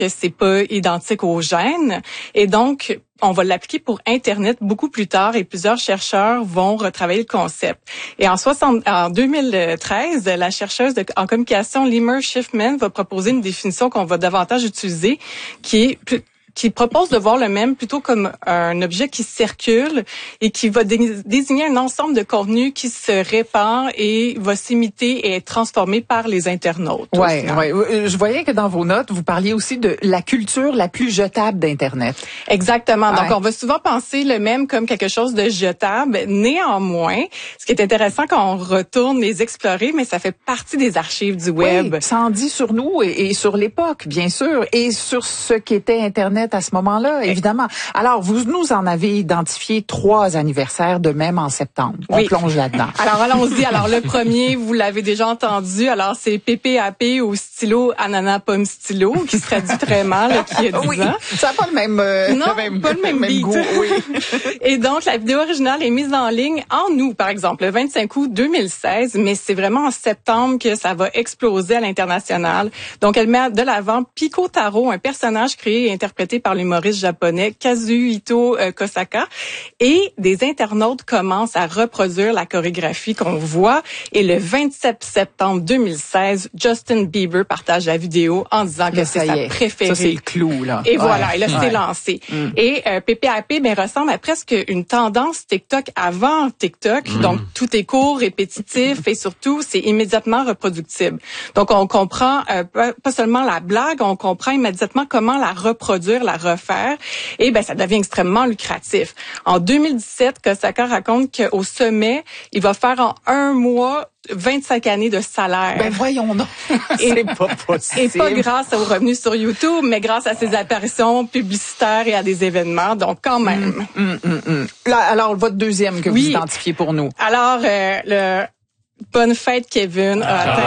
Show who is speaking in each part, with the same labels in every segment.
Speaker 1: que c'est pas identique aux gènes. Et donc, on va l'appliquer pour Internet beaucoup plus tard et plusieurs chercheurs vont retravailler le concept. Et en 2013, la chercheuse en communication Limor Schiffman va proposer une définition qu'on va davantage utiliser, qui propose de voir le mème plutôt comme un objet qui circule et qui va désigner un ensemble de contenus qui se répand et va s'imiter et être transformé par les internautes.
Speaker 2: Ouais. Je voyais que dans vos notes, vous parliez aussi de la culture la plus jetable d'Internet.
Speaker 1: Exactement. Donc, on va souvent penser le mème comme quelque chose de jetable. Néanmoins, ce qui est intéressant quand on retourne les explorer, mais ça fait partie des archives du web.
Speaker 2: Oui, ça en dit sur nous et sur l'époque, bien sûr, et sur ce qu'était Internet à ce moment-là, évidemment. Alors, vous nous en avez identifié 3 anniversaires de même en septembre. On plonge là-dedans.
Speaker 1: Alors, allons-y. Alors, le premier, vous l'avez déjà entendu. Alors, c'est PPAP au stylo ananas pomme stylo, qui se traduit très mal, qui a 10 ans.
Speaker 2: Ça n'a pas le même,
Speaker 1: pas le même beat.
Speaker 2: Goût. Oui.
Speaker 1: Et donc, la vidéo originale est mise en ligne en août, par exemple, le 25 août 2016, mais c'est vraiment en septembre que ça va exploser à l'international. Donc, elle met de l'avant Pico Taro, un personnage créé et interprété par l'humoriste japonais Kazuhito Kosaka, et des internautes commencent à reproduire la chorégraphie qu'on voit. Et le 27 septembre 2016, Justin Bieber partage la vidéo en disant que c'est sa préférée.
Speaker 2: Ça, c'est le clou, là.
Speaker 1: Et voilà, et là, c'est lancé. Et PPAP ressemble à presque une tendance TikTok avant TikTok. Donc, tout est court, répétitif et surtout, c'est immédiatement reproductible. Donc, on comprend pas seulement la blague, on comprend immédiatement comment la reproduire, la refaire, et ça devient extrêmement lucratif. En 2017, Kosaka raconte qu'au sommet, il va faire en 1 mois 25 années de salaire.
Speaker 2: Ben voyons donc. C'est pas possible.
Speaker 1: Et pas grâce aux revenus sur YouTube, mais grâce à ses apparitions publicitaires et à des événements. Donc, quand même.
Speaker 2: Là, alors, votre deuxième que vous identifiez pour nous.
Speaker 1: Alors, Bonne fête, Kevin.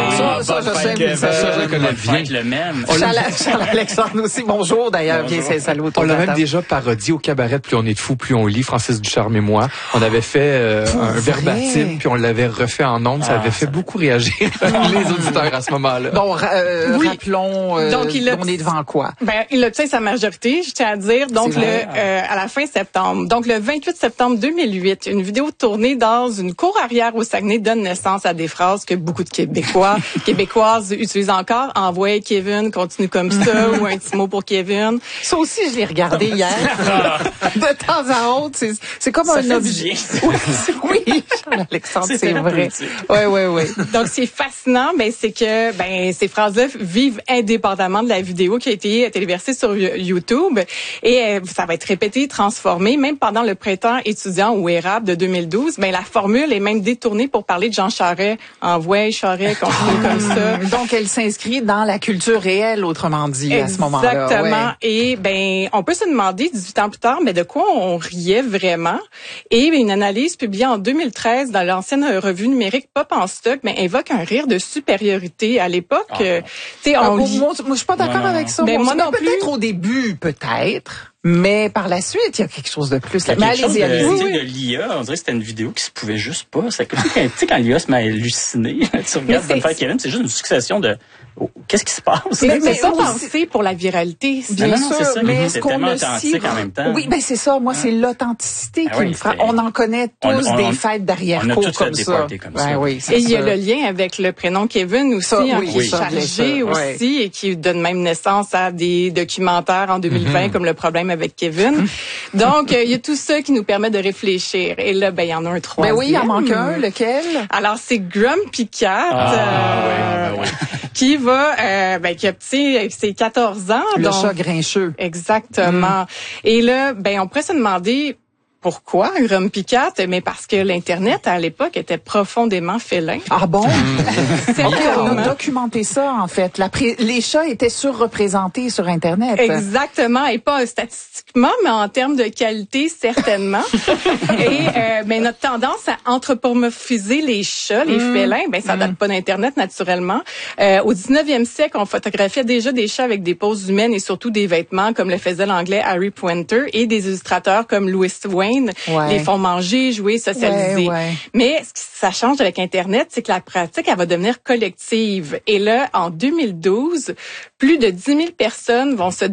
Speaker 3: Je connais bien le même.
Speaker 2: Charles-Alexandre aussi. Bonjour, d'ailleurs. Bien, c'est salut.
Speaker 4: On l'a même déjà parodié au cabaret. Plus on est de fous, plus on lit. Francis Ducharme et moi. On avait fait un verbatim, puis on l'avait refait en ondes. Ça avait fait beaucoup réagir les auditeurs à ce moment-là.
Speaker 2: Donc, rappelons, donc, on est devant quoi?
Speaker 1: Il obtient sa majorité, je tiens à dire. Donc, à la fin septembre. Donc, le 28 septembre 2008, une vidéo tournée dans une cour arrière au Saguenay donne naissance à des phrases que beaucoup de Québécoises utilisent encore. Envoie Kevin, continue comme ça, ou un petit mot pour Kevin.
Speaker 2: Ça aussi, je l'ai regardé hier. De temps à autre, c'est comme un objet. Oui, Alexandre, c'est vrai. Oui.
Speaker 1: Donc, c'est fascinant, c'est que ces phrases-là vivent indépendamment de la vidéo qui a été téléversée sur YouTube. Et ça va être répété, transformé, même pendant le printemps étudiant ou érable de 2012. La formule est même détournée pour parler de Jean Charest. Envoie Charest, continue comme ça.
Speaker 2: Donc, elle s'inscrit dans la culture réelle, autrement dit, à ce moment-là.
Speaker 1: Exactement. Et on peut se demander, 18 ans plus tard, de quoi on riait vraiment. Et une analyse publiée en 2013 dans l'ancienne revue numérique Pop en stock, évoque un rire de supériorité. À l'époque,
Speaker 2: moi, je suis pas d'accord avec ça.
Speaker 1: Moi non plus.
Speaker 2: Peut-être au début, peut-être. Mais par la suite, il y a quelque chose de plus.
Speaker 3: Mais allez-y. De l'IA, on dirait que c'était une vidéo qui se pouvait juste pas. C'est comme quand l'IA se met à halluciner, tu regardes Bonne fête, Kevin, c'est juste une succession de qu'est-ce qui se passe?
Speaker 1: Mais c'est pas pensé pour la viralité.
Speaker 2: Bien sûr,
Speaker 3: c'est ça.
Speaker 2: Mais
Speaker 3: c'est tellement authentique en même temps.
Speaker 2: Oui, c'est ça. Moi, c'est l'authenticité qui me frappe. On en connaît tous des fêtes d'arrière-cour comme ça.
Speaker 1: Et il y a le lien avec le prénom Kevin aussi, qui est chargé aussi et qui donne même naissance à des documentaires en 2020 comme Le problème avec Kevin. Donc, il y a tout ça qui nous permet de réfléchir. Et là, il y en a un troisième.
Speaker 2: Oui, il en manque un. Lequel?
Speaker 1: Alors, c'est Grumpy Cat, qui va, qui a ses 14 ans.
Speaker 2: Le chat grincheux.
Speaker 1: Exactement. Et là, on pourrait se demander pourquoi Grumpy Cat? Mais parce que l'Internet, à l'époque, était profondément félin.
Speaker 2: Ah bon? On a documenté ça, en fait. Les chats étaient surreprésentés sur Internet.
Speaker 1: Exactement. Et pas statistiquement, mais en termes de qualité, certainement. Et notre tendance à anthropomorphiser les chats, les félins, ça date pas d'Internet, naturellement. Au 19e siècle, on photographiait déjà des chats avec des poses humaines et surtout des vêtements, comme le faisait l'anglais Harry Pointer, et des illustrateurs comme Louis Wain chaîne, les font manger, jouer, socialiser. Mais ce qui ça change avec Internet, c'est que la pratique, elle va devenir collective. Et là, en 2012, plus de 10 000 personnes vont se